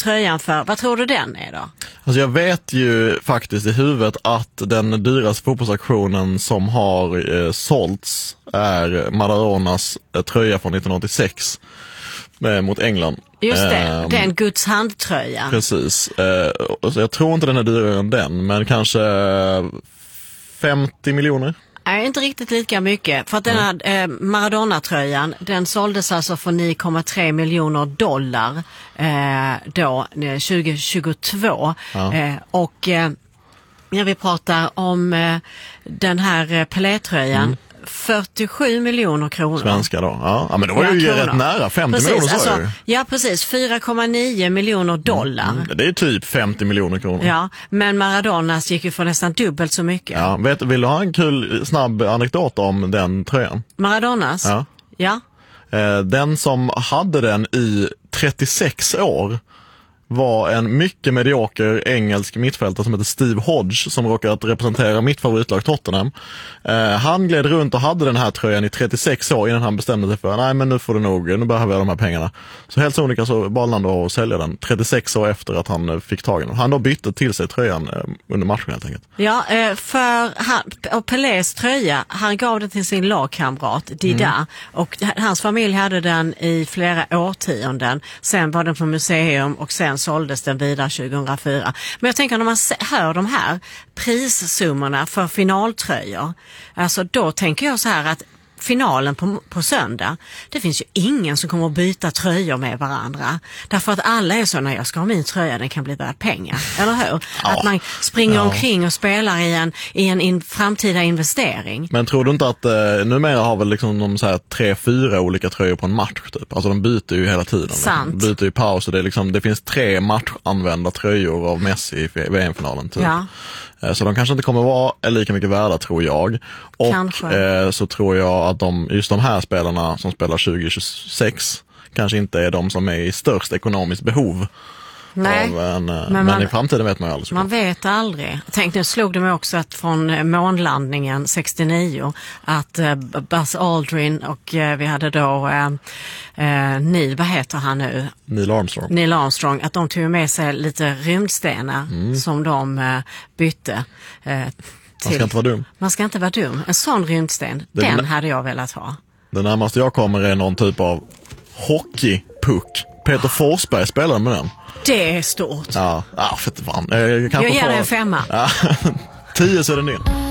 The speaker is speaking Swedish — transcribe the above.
tröjan för, vad tror du den är då? Alltså jag vet ju faktiskt i huvudet att den dyraste fotbollsaktionen som har sålts är Maradonas tröja från 1986 mot England. Just det, den Guds handtröja. Precis. Så jag tror inte den är dyrare än den, men kanske 50 miljoner. Nej, inte riktigt lika mycket. För att den här Maradona-tröjan, den såldes alltså för $9,3 miljoner då 2022. Ja. När vi pratar om den här Pelé-tröjan, 47 miljoner kronor. Svenska då. Ja, men då var ju rätt nära. 50 precis, miljoner så alltså, ja, precis. 4,9 miljoner dollar. Det är typ 50 miljoner kronor. Ja, men Maradonas gick ju för nästan dubbelt så mycket. Ja, vill du ha en kul, snabb anekdot om den tröjan? Maradonas? Ja. Den som hade den i 36 år var en mycket medioker engelsk mittfältare som heter Steve Hodge, som råkar att representera mitt favoritlag Tottenham. Han gled runt och hade den här tröjan i 36 år innan han bestämde sig för nej, men nu behöver jag de här pengarna. Så helt sonika så valde han då att sälja den 36 år efter att han fick tag i den. Han då bytte till sig tröjan under matchen helt enkelt. Ja, för Pelés tröja, han gav den till sin lagkamrat Dida, och hans familj hade den i flera årtionden. Sen var den på museum och sen såldes den vidare 2004. Men jag tänker när man hör de här prissummorna för finaltröjor, alltså då tänker jag så här att finalen på söndag, det finns ju ingen som kommer att byta tröjor med varandra. Därför att alla är så, när jag ska ha min tröja, den kan bli värd pengar. Eller hur? Ja. Att man springer omkring och spelar i en framtida investering. Men tror du inte att numera har väl liksom de så här 3-4 olika tröjor på en match typ? Alltså de byter ju hela tiden. Sant. De byter ju paus och det finns 3 matchanvända tröjor av Messi i VM-finalen typ. Ja. Så de kanske inte kommer vara lika mycket värda, tror jag. Och så tror jag att just de här spelarna som spelar 2026 kanske inte är de som är i störst ekonomiskt behov. Nej, men i framtiden vet man ju aldrig. Man vet aldrig. Tänk, nu slog det mig också att från månlandningen 69 att Buzz Aldrin och vi hade då Neil, vad heter han nu? Neil Armstrong, att de tog med sig lite rymdstenar som de bytte Man ska inte vara dum. Man ska inte vara dum. En sån rymdsten, den hade jag velat ha. Det närmaste jag kommer är någon typ av hockeypuck. Peter Forsberg spelade med den. Det är stort. Ja, för fan. Jag ger dig en 5. Ja, 10 så är det ner.